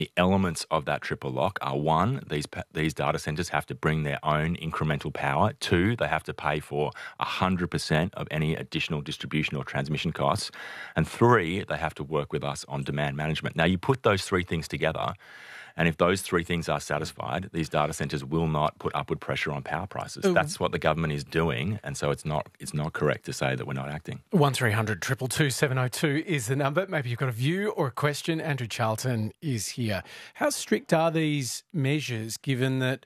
The elements of that triple lock are: one, these data centres have to bring their own incremental power. Two, they have to pay for 100% of any additional distribution or transmission costs. And three, they have to work with us on demand management. Now, you put those three things together, and if those three things are satisfied, these data centres will not put upward pressure on power prices. That's what the government is doing, and so it's not correct to say that we're not acting. 1300 222 702 is the number. Maybe you've got a view or a question. Andrew Charlton is here. How strict are these measures, given that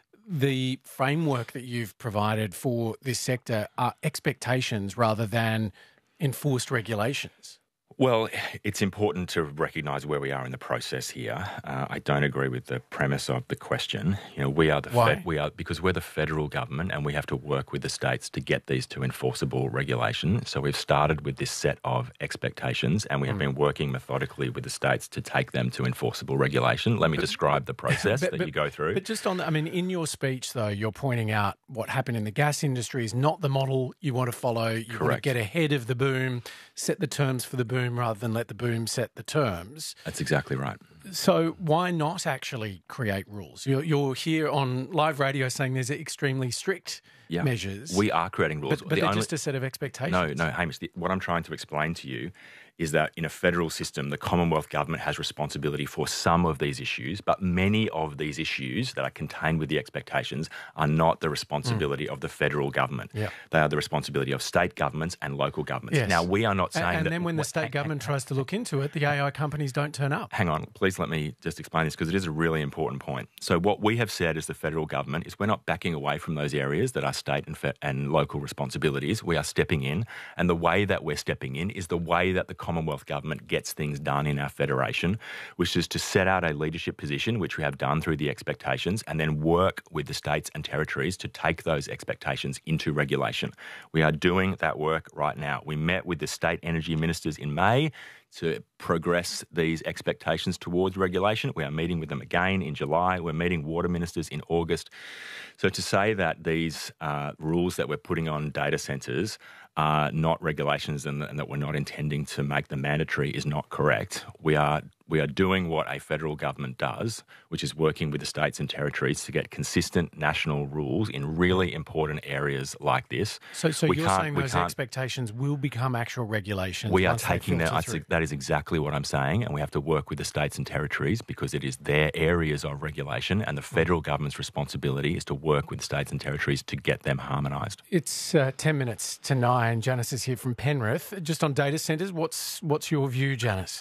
the framework that you've provided for this sector are expectations rather than enforced regulations? Well, it's important to recognise where we are in the process here. I don't agree with the premise of the question. We are because we're the federal government, and we have to work with the states to get these to enforceable regulation. So we've started with this set of expectations, and we have been working methodically with the states to take them to enforceable regulation. Let me describe the process that you go through. But just on that, in your speech, though, you're pointing out what happened in the gas industry is not the model you want to follow. You want to get ahead of the boom, set the terms for the boom, rather than let the boom set the terms. That's exactly right. So why not actually create rules? You're here on live radio saying there's extremely strict measures. We are creating rules. But they're just a set of expectations. No, Hamish, what I'm trying to explain to you is that in a federal system, the Commonwealth Government has responsibility for some of these issues, but many of these issues that are contained with the expectations are not the responsibility of the federal government. Yeah. They are the responsibility of state governments and local governments. Yes. Now, we are not saying and that... then when the state government tries to look into it, the AI companies don't turn up. Hang on, please let me just explain this, because it is a really important point. So what we have said as the federal government is we're not backing away from those areas that are state and local responsibilities. We are stepping in, and the way that we're stepping in is the way that the Commonwealth Government gets things done in our federation, which is to set out a leadership position, which we have done through the expectations, and then work with the states and territories to take those expectations into regulation. We are doing that work right now. We met with the state energy ministers in May to progress these expectations towards regulation. We are meeting with them again in July. We're meeting water ministers in August. So to say that these rules that we're putting on data centres are not regulations and that we're not intending to make them mandatory is not correct. We are doing what a federal government does, which is working with the states and territories to get consistent national rules in really important areas like this. So you're saying those expectations will become actual regulations? We are taking that. That is exactly what I'm saying, and we have to work with the states and territories because it is their areas of regulation, and the federal government's responsibility is to work with states and territories to get them harmonised. It's 10 minutes to 9. Janice is here from Penrith. Just on data centres, what's your view, Janice?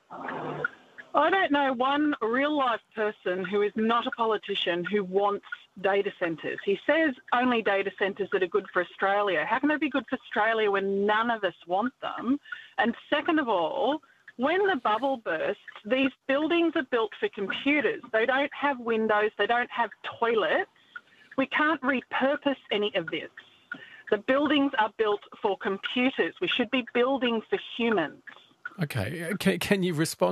I don't know one real-life person who is not a politician who wants data centres. He says only data centres that are good for Australia. How can they be good for Australia when none of us want them? And second of all, when the bubble bursts, these buildings are built for computers. They don't have windows. They don't have toilets. We can't repurpose any of this. The buildings are built for computers. We should be building for humans. Okay. Can you respond